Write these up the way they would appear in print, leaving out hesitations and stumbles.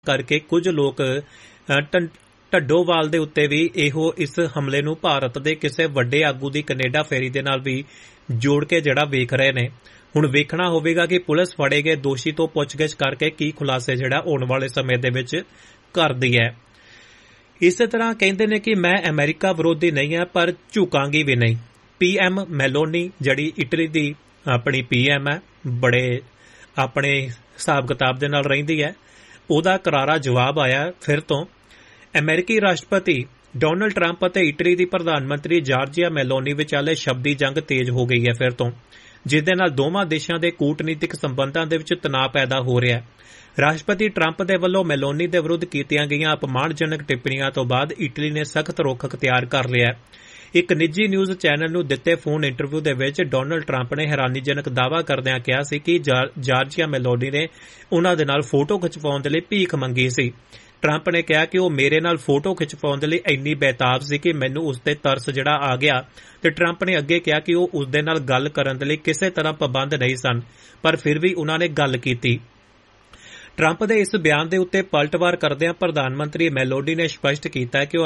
ਕਰਕੇ ਕੁਝ ਲੋਕ ਢੱਡੋਵਾਲ ਦੇ ਉੱਤੇ ਵੀ ਇਸ ਹਮਲੇ ਨੂੰ ਭਾਰਤ ਦੇ ਕਿਸੇ ਵੱਡੇ ਆਗੂ ਦੀ ਕੈਨੇਡਾ ਫੇਰੀ ਦੇ ਨਾਲ ਵੀ ਜੋੜ ਕੇ ਜਿਹੜਾ ਵੇਖ ਰਹੇ ਨੇ। ਹੁਣ ਵੇਖਣਾ ਹੋਵੇਗਾ ਕਿ ਪੁਲਿਸ ਫੜੇ ਗਏ ਦੋਸ਼ੀ ਤੋਂ ਪੁੱਛਗਿੱਛ ਕਰਕੇ ਕੀ ਖੁਲਾਸੇ ਜਿਹੜਾ ਆਉਣ ਵਾਲੇ ਸਮੇਂ ਦੇ ਵਿੱਚ ਕਰਦੀ ਹੈ। ਇਸੇ ਤਰ੍ਹਾਂ ਕਹਿੰਦੇ ਨੇ ਕਿ ਮੈਂ ਅਮਰੀਕਾ ਵਿਰੋਧੀ ਨਹੀਂ ਹਾਂ ਪਰ ਝੁਕਾਂਗੀ ਵੀ ਨਹੀਂ। PM ਮੈਲੋਨੀ ਜਿਹੜੀ ਇਟਲੀ ਦੀ ਆਪਣੀ PM ਹੈ, ਬੜੇ ਆਪਣੇ ਹਿਸਾਬ ਕਿਤਾਬ ਦੇ ਨਾਲ ਰਹਿੰਦੀ ਹੈ, ਉਹਦਾ ਕਰਾਰਾ ਜਵਾਬ ਆਇਆ ਫਿਰ ਤੋਂ। ਅਮਰੀਕੀ ਰਾਸ਼ਟਰਪਤੀ ਡੋਨਲਡ ਟਰੰਪ ਅਤੇ ਇਟਲੀ ਦੀ ਪ੍ਰਧਾਨ ਮੰਤਰੀ ਜਾਰਜੀਆ ਮੈਲੋਨੀ ਵਿਚਾਲੇ ਸ਼ਬਦੀ ਜੰਗ ਤੇਜ਼ ਹੋ ਗਈ ਹੈ ਫਿਰ ਤੋਂ, ਜਿਸ ਦੇ ਨਾਲ ਦੋਵਾਂ ਦੇਸ਼ਾਂ ਦੇ ਕੂਟਨੀਤਿਕ ਸੰਬੰਧਾਂ ਦੇ ਵਿੱਚ ਤਣਾਅ ਪੈਦਾ ਹੋ ਰਿਹਾ ਹੈ। ਰਾਸ਼ਟਰਪਤੀ ਟਰੰਪ ਦੇ ਵੱਲੋਂ ਮੈਲੋਨੀ ਦੇ ਵਿਰੁੱਧ ਕੀਤੀਆਂ ਗਈਆਂ ਅਪਮਾਨਜਨਕ ਟਿੱਪਣੀਆਂ ਤੋਂ ਬਾਅਦ ਇਟਲੀ ਨੇ ਸਖਤ ਰੁਖ ਅਖਤਿਆਰ ਕਰ ਲਿਆ ਹੈ। ਇੱਕ ਨਿੱਜੀ ਨਿਊਜ਼ ਚੈਨਲ ਨੂੰ ਦਿੱਤੇ ਫੋਨ ਇੰਟਰਵਿਊ ਦੇ ਵਿੱਚ ਡੋਨਲਡ ਟਰੰਪ ਨੇ ਹੈਰਾਨੀਜਨਕ ਦਾਅਵਾ ਕਰਦਿਆਂ ਕਿਹਾ ਸੀ ਕਿ ਜਾਰਜੀਆ ਮੈਲੋਨੀ ਨੇ ਉਨ੍ਹਾਂ ਦੇ ਨਾਲ ਫੋਟੋ ਖਿਚਵਾਉਣ ਦੇ ਲਈ ਭੀਖ ਮੰਗੀ ਸੀ। ਟਰੰਪ ਨੇ ਕਿਹਾ ਕਿ ਉਹ ਮੇਰੇ ਨਾਲ ਫੋਟੋ ਖਿਚਵਾਉਣ ਦੇ ਲਈ ਇੰਨੀ ਬੇਤਾਬ ਸੀ ਕਿ ਮੈਨੂੰ ਉਸ ਤੇ ਤਰਸ ਜਿਹੜਾ ਆ ਗਿਆ, ਤੇ ਟਰੰਪ ਨੇ ਅੱਗੇ ਕਿਹਾ ਕਿ ਉਹ ਉਸ ਦੇ ਨਾਲ ਗੱਲ ਕਰਨ ਦੇ ਲਈ ਕਿਸੇ ਤਰ੍ਹਾਂ ਪਾਬੰਦ ਨਹੀਂ ਸਨ, ਪਰ ਫਿਰ ਵੀ ਉਨ੍ਹਾਂ ਨੇ ਗੱਲ ਕੀਤੀ। ਟਰੰਪ ਦੇ ਇਸ ਬਿਆਨ ਦੇ ਉੱਤੇ ਪਲਟਵਾਰ ਕਰਦਿਆਂ ਪ੍ਰਧਾਨ ਮੰਤਰੀ ਮੈਲੋਨੀ ਨੇ ਸਪਸ਼ਟ ਕੀਤਾ ਕਿ ਉਹ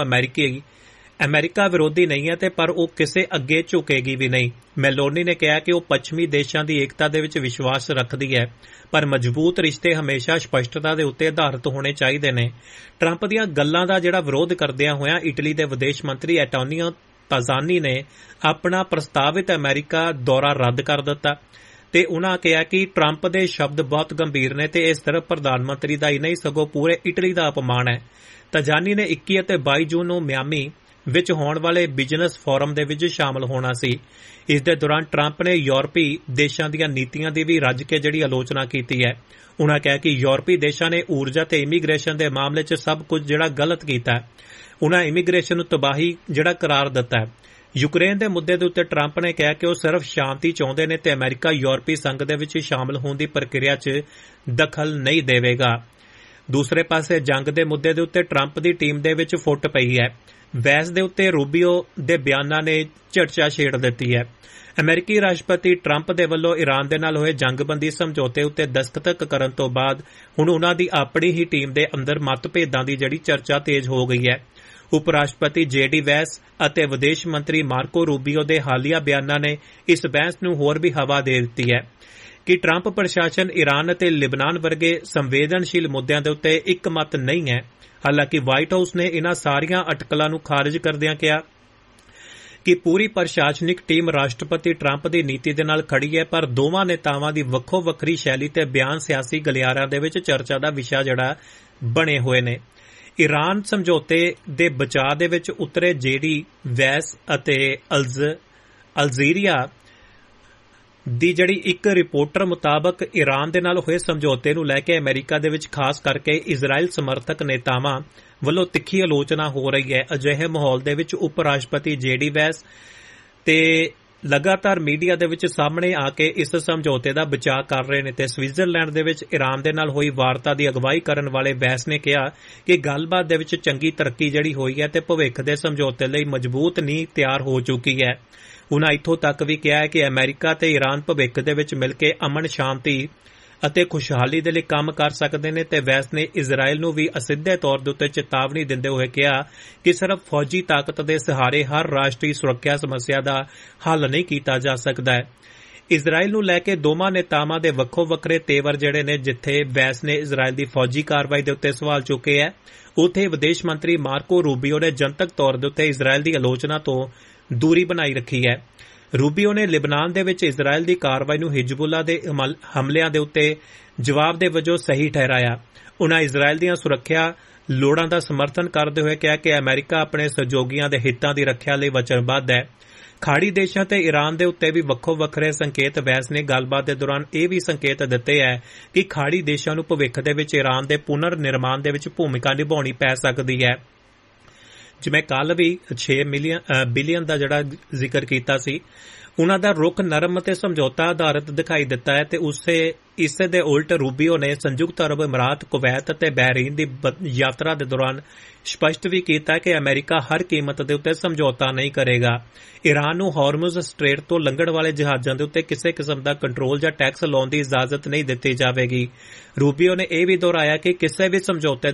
ਅਮਰੀਕਾ ਵਿਰੋਧੀ ਨਹੀਂ ਹੈ ਤੇ ਪਰ ਉਹ ਕਿਸੇ ਅੱਗੇ ਝੁਕੇਗੀ ਵੀ ਨਹੀਂ। ਮੈਲੋਨੀ ਨੇ ਕਿਹਾ ਕਿ ਉਹ ਪੱਛਮੀ ਦੇਸ਼ਾਂ ਦੀ ਏਕਤਾ ਦੇ ਵਿੱਚ ਵਿਸ਼ਵਾਸ ਰੱਖਦੀ ਹੈ, ਪਰ ਮਜ਼ਬੂਤ ਰਿਸ਼ਤੇ ਹਮੇਸ਼ਾ ਸਪਸ਼ਟਤਾ ਦੇ ਉੱਤੇ ਆਧਾਰਿਤ ਹੋਣੇ ਚਾਹੀਦੇ ਨੇ। ਟਰੰਪ ਦੀਆਂ ਗੱਲਾਂ ਦਾ ਜਿਹੜਾ ਵਿਰੋਧ ਕਰਦਿਆਂ ਹੋਇਆਂ ਇਟਲੀ ਦੇ ਵਿਦੇਸ਼ ਮੰਤਰੀ ਐਂਟੋਨੀਓ ਤਾਜ਼ਾਨੀ ਨੇ ਆਪਣਾ ਪ੍ਰਸਤਾਵਿਤ ਅਮਰੀਕਾ ਦੌਰਾ ਰੱਦ ਕਰ ਦਿੱਤਾ ਤੇ ਉਨ੍ਹਾਂ ਕਿਹਾ ਕਿ ਟਰੰਪ ਦੇ ਸ਼ਬਦ ਬਹੁਤ ਗੰਭੀਰ ਨੇ ਤੇ ਇਹ ਸਿਰਫ ਪ੍ਰਧਾਨ ਮੰਤਰੀ ਦਾ ਹੀ ਨਹੀਂ ਸਗੋਂ ਪੂਰੇ ਇਟਲੀ ਦਾ ਅਪਮਾਨ ਹੈ। ਤਾਜ਼ਾਨੀ ਨੇ 21 ਅਤੇ 22 ਜੂਨ ਨੂੰ ਮਿਆਮੀ ਵਿੱਚ ਹੋਣ ਵਾਲੇ ਬਿਜ਼ਨਸ ਫੋਰਮ ਦੇ ਵਿੱਚ ਸ਼ਾਮਲ ਹੋਣਾ ਸੀ। ਇਸ ਦੇ ਦੌਰਾਨ ਟਰੰਪ ਨੇ ਯੂਰਪੀ ਦੇਸ਼ਾਂ ਦੀਆਂ ਨੀਤੀਆਂ ਦੀ ਵੀ ਰੱਜ ਕੇ ਜਿਹੜੀ ਆਲੋਚਨਾ ਕੀਤੀ ਹੈ। ਉਨ੍ਹਾਂ ਕਿਹਾ ਕਿ ਯੂਰਪੀ ਦੇਸ਼ਾਂ ਨੇ ਊਰਜਾ ਤੇ ਇਮੀਗ੍ਰੇਸ਼ਨ ਦੇ ਮਾਮਲੇ 'ਚ ਸਭ ਕੁਝ ਜਿਹੜਾ ਗਲਤ ਕੀਤਾ ਹੈ। ਉਨ੍ਹਾਂ ਇਮੀਗ੍ਰੇਸ਼ਨ ਨੂੰ ਤਬਾਹੀ ਜਿਹੜਾ ਕਰਾਰ ਦਿੱਤਾ ਹੈ। ਯੂਕਰੇਨ ਦੇ ਮੁੱਦੇ ਦੇ ਉੱਤੇ ਟਰੰਪ ਨੇ ਕਿਹਾ ਕਿ ਉਹ ਸਿਰਫ ਸ਼ਾਂਤੀ ਚਾਹੁੰਦੇ ਨੇ ਤੇ ਅਮਰੀਕਾ ਯੂਰਪੀ ਸੰਘ ਦੇ ਵਿੱਚ ਸ਼ਾਮਲ ਹੋਣ ਦੀ ਪ੍ਰਕਿਰਿਆ 'ਚ ਦਖਲ ਨਹੀਂ ਦੇਵੇਗਾ। ਦੂਸਰੇ ਪਾਸੇ ਜੰਗ ਦੇ ਮੁੱਦੇ ਦੇ ਉੱਤੇ ਟਰੰਪ ਦੀ ਟੀਮ ਦੇ ਵਿੱਚ ਫੁੱਟ ਪਈ ਹੈ। ਵੈਸ ਦੇ ਉੱਤੇ ਰੂਬੀਓ ਦੇ ਬਿਆਨਾਂ ਨੇ ਚਰਚਾ ਛੇੜ ਦਿੱਤੀ ਹੈ। ਅਮਰੀਕੀ ਰਾਸ਼ਟਰਪਤੀ ਟਰੰਪ ਦੇ ਵੱਲੋਂ ਈਰਾਨ ਦੇ ਨਾਲ ਹੋਏ ਜੰਗਬੰਦੀ ਸਮਝੌਤੇ ਉੱਤੇ ਦਸਤਖਤ ਕਰਨ ਤੋਂ ਬਾਅਦ ਹੁਣ ਉਨ੍ਹਾਂ ਦੀ ਆਪਣੀ ਹੀ ਟੀਮ ਦੇ ਅੰਦਰ ਮਤਭੇਦਾਂ ਦੀ ਜਿਹੜੀ ਚਰਚਾ ਤੇਜ਼ ਹੋ ਗਈ ਹੈ। ਉਪ ਰਾਸ਼ਟਰਪਤੀ JD ਵੈਂਸ ਅਤੇ ਵਿਦੇਸ਼ ਮੰਤਰੀ ਮਾਰਕੋ ਰੂਬੀਓ ਦੇ ਹਾਲੀਆ ਬਿਆਨਾਂ ਨੇ ਇਸ ਬਹਿਸ ਨੂੰ ਹੋਰ ਵੀ ਹਵਾ ਦੇ ਦਿੱਤੀ ਹੈ ਕਿ ਟਰੰਪ ਪ੍ਰਸ਼ਾਸਨ ਈਰਾਨ ਅਤੇ ਲਿਬਨਾਨ ਵਰਗੇ ਸੰਵੇਦਨਸ਼ੀਲ ਮੁੱਦਿਆਂ ਦੇ ਉੱਤੇ ਇੱਕ ਮਤ ਨਹੀਂ ਹੈ। ਹਾਲਾਂਕਿ ਵਾਈਟ ਹਾਊਸ ਨੇ ਇਨ੍ਹਾਂ ਸਾਰੀਆਂ ਅਟਕਲਾਂ ਨੂੰ ਖਾਰਜ ਕਰਦਿਆਂ ਕਿਹਾ ਕਿ ਪੂਰੀ ਪ੍ਰਸ਼ਾਸਨਿਕ ਟੀਮ ਰਾਸ਼ਟਰਪਤੀ ਟਰੰਪ ਦੀ ਨੀਤੀ ਦੇ ਨਾਲ ਖੜੀ ਹੈ, ਪਰ ਦੋਵਾਂ ਨੇਤਾਵਾਂ ਦੀ ਵੱਖੋ ਵੱਖਰੀ ਸ਼ੈਲੀ ਤੇ ਬਿਆਨ ਸਿਆਸੀ ਗਲਿਆਰਿਆਂ ਦੇ ਵਿੱਚ ਚਰਚਾ ਦਾ ਵਿਸ਼ਾ ਜਿਹੜਾ ਬਣੇ ਹੋਏ ਨੇ। ਈਰਾਨ ਸਮਝੌਤੇ ਦੇ ਬਚਾਅ ਦੇ ਵਿੱਚ ਉਤਰੇ JD ਵੈਂਸ ਅਤੇ ਅਲਜੀਰੀਆ ਦੀ ਜਿਹੜੀ ਇੱਕ ਰਿਪੋਰਟਰ ਮੁਤਾਬਕ ਈਰਾਨ ਦੇ ਨਾਲ ਹੋਏ ਸਮਝੌਤੇ ਨੂੰ ਲੈ ਕੇ ਅਮਰੀਕਾ ਦੇ ਵਿੱਚ ਖਾਸ ਕਰਕੇ ਇਜ਼ਰਾਈਲ ਸਮਰਥਕ ਨੇਤਾਵਾਂ ਵੱਲੋਂ ਤਿੱਖੀ ਆਲੋਚਨਾ ਹੋ ਰਹੀ ਹੈ। ਅਜਿਹੇ ਮਾਹੌਲ ਦੇ ਵਿੱਚ ਉਪ ਰਾਸ਼ਟਰਪਤੀ JD ਵੈਂਸ ਤੇ ਲਗਾਤਾਰ ਮੀਡੀਆ ਦੇ ਵਿੱਚ ਸਾਹਮਣੇ ਆ ਕੇ ਇਸ ਸਮਝੌਤੇ ਦਾ ਬਚਾਅ ਕਰ ਰਹੇ ਨੇ ਤੇ ਸਵਿਟਜ਼ਰਲੈਂਡ ਦੇ ਵਿੱਚ ਈਰਾਨ ਦੇ ਨਾਲ ਹੋਈ ਵਾਰਤਾ ਦੀ ਅਗਵਾਈ ਕਰਨ ਵਾਲੇ ਵੈਂਸ ਨੇ ਕਿਹਾ ਕਿ ਗੱਲਬਾਤ ਦੇ ਵਿੱਚ ਚੰਗੀ ਤਰੱਕੀ ਜਿਹੜੀ ਹੋਈ ਹੈ ਤੇ ਭਵਿੱਖ ਦੇ ਸਮਝੌਤੇ ਲਈ ਮਜ਼ਬੂਤ ਨੀਂਹ ਤਿਆਰ ਹੋ ਚੁੱਕੀ ਹੈ। ਉਨ੍ਹਾਂ ਇੱਥੋਂ ਤੱਕ ਵੀ ਕਿਹਾ ਹੈ ਕਿ ਅਮਰੀਕਾ ਤੇ ਈਰਾਨ ਭਵਿੱਖ ਦੇ ਵਿੱਚ ਮਿਲ ਕੇ ਅਮਨ ਸ਼ਾਂਤੀ ਅਤੇ ਖੁਸ਼ਹਾਲੀ ਦੇ ਲਈ ਕੰਮ ਕਰ ਸਕਦੇ ਨੇ ਤੇ ਵੈਂਸ ਨੇ ਇਜ਼ਰਾਈਲ ਨੂੰ ਵੀ ਅਸਿੱਧੇ ਤੌਰ ਦੇ ਉੱਤੇ ਚੇਤਾਵਨੀ ਦਿੰਦੇ ਹੋਏ ਕਿਹਾ ਕਿ ਸਿਰਫ ਫੌਜੀ ਤਾਕਤ ਦੇ ਸਹਾਰੇ ਹਰ ਰਾਸ਼ਟਰੀ ਸੁਰੱਖਿਆ ਸਮੱਸਿਆ ਦਾ ਹੱਲ ਨਹੀਂ ਕੀਤਾ ਜਾ ਸਕਦਾ ਹੈ। ਇਜ਼ਰਾਈਲ ਨੂੰ ਲੈ ਕੇ ਦੋਵਾਂ ਨੇਤਾਵਾਂ ਦੇ ਵੱਖੋ ਵੱਖਰੇ ਤੇਵਰ ਜਿਹੜੇ ਨੇ, ਜਿੱਥੇ ਵੈਂਸ ਨੇ ਇਜ਼ਰਾਈਲ ਦੀ ਫੌਜੀ ਕਾਰਵਾਈ ਦੇ ਉੱਤੇ ਸਵਾਲ ਚੁੱਕੇ ਹੈ, ਉੱਥੇ ਵਿਦੇਸ਼ ਮੰਤਰੀ ਮਾਰਕੋ ਰੂਬੀਓ ਨੇ ਜਨਤਕ ਤੌਰ ਦੇ ਉੱਤੇ ਇਜ਼ਰਾਈਲ ਦੀ ਆਲੋਚਨਾ ਤੋਂ ਦੂਰੀ ਬਣਾਈ ਰੱਖੀ ਹੈ। ਰੂਬੀਓ ਨੇ ਲਿਬਨਾਨ ਦੇ ਵਿੱਚ ਇਜ਼ਰਾਈਲ ਦੀ ਕਾਰਵਾਈ ਨੂੰ ਹਿਜ਼ਬੁੱਲਾ ਦੇ ਹਮਲਿਆਂ ਦੇ ਉੱਤੇ ਜਵਾਬ ਦੇ ਵਜੋਂ ਸਹੀ ਠਹਿਰਾਇਆ। ਉਨ੍ਹਾਂ ਇਜ਼ਰਾਈਲ ਦੀਆਂ ਸੁਰੱਖਿਆ ਲੋੜਾਂ ਦਾ ਸਮਰਥਨ ਕਰਦੇ ਹੋਏ ਕਿਹਾ ਕਿ ਅਮਰੀਕਾ ਆਪਣੇ ਸਹਿਯੋਗੀਆਂ ਦੇ ਹਿੱਤਾਂ ਦੀ ਰੱਖਿਆ ਲਈ ਵਚਨਬੱਧ ਹੈ। ਖਾੜੀ ਦੇਸ਼ਾਂ ਤੇ ਈਰਾਨ ਦੇ ਉੱਤੇ ਵੀ ਵੱਖੋ ਵੱਖਰੇ ਸੰਕੇਤ ਵੈਂਸ ਨੇ ਗੱਲਬਾਤ ਦੇ ਦੌਰਾਨ ਇਹ ਵੀ ਸੰਕੇਤ ਦਿੱਤੇ ਹੈ ਕਿ ਖਾੜੀ ਦੇਸ਼ਾਂ ਨੂੰ ਭਵਿੱਖ ਦੇ ਵਿੱਚ ਈਰਾਨ ਦੇ ਪੁਨਰ ਨਿਰਮਾਣ ਦੇ ਵਿੱਚ ਭੂਮਿਕਾ ਨਿਭਾਉਣੀ ਪੈ ਸਕਦੀ ਹੈ। ਜਿਵੇਂ ਕੱਲ ਵੀ 6 ਬਿਲੀਅਨ ਦਾ ਜਿਹੜਾ ਜ਼ਿਕਰ ਕੀਤਾ ਸੀ, ਉਨ੍ਹਾਂ ਦਾ ਰੁਖ ਨਰਮ ਅਤੇ ਸਮਝੌਤਾ ਆਧਾਰਿਤ ਦਿਖਾਈ ਦਿੱਤਾ ਹੈ ਤੇ ਇਸੇ ਦੇ ਉਲਟ ਰੂਬੀਓ ਨੇ ਸੰਯੁਕਤ ਅਰਬ ਅਮੀਰਾਤ, ਕੁਵੈਤ ਅਤੇ ਬਹਿਰੀਨ ਦੀ ਯਾਤਰਾ ਦੇ ਦੌਰਾਨ ਸਪਸ਼ਟ ਵੀ ਕੀਤਾ ਕਿ ਅਮਰੀਕਾ ਹਰ ਕੀਮਤ ਦੇ ਉੱਤੇ ਸਮਝੌਤਾ ਨਹੀਂ ਕਰੇਗਾ। ਈਰਾਨ ਨੂੰ ਹਾਰਮੁਜ਼ ਸਟ੍ਰੇਟ ਤੋਂ ਲੰਘਣ ਵਾਲੇ ਜਹਾਜ਼ਾਂ ਦੇ ਉੱਤੇ ਕਿਸੇ ਕਿਸਮ ਦਾ ਕੰਟਰੋਲ ਜਾਂ ਟੈਕਸ ਲਾਉਣ ਦੀ ਇਜਾਜ਼ਤ ਨਹੀਂ ਦਿੱਤੀ ਜਾਵੇਗੀ। ਰੂਬੀਓ ਨੇ ਇਹ ਵੀ ਦੁਹਰਾਇਆ ਕਿ ਕਿਸੇ ਵੀ ਸਮਝੌਤੇ